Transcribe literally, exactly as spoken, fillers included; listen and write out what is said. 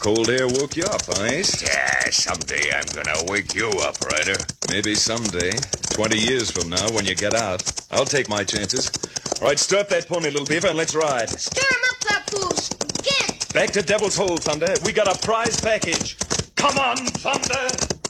cold air woke you up, huh, Ace? Yeah, someday I'm gonna wake you up, Ryder. Maybe someday. Twenty years from now, when you get out. I'll take my chances. All right, stir up that pony, little beaver, and let's ride. Stir him up, Papoose. Get! Back to Devil's Hole, Thunder. We got a prize package. Come on, Thunder!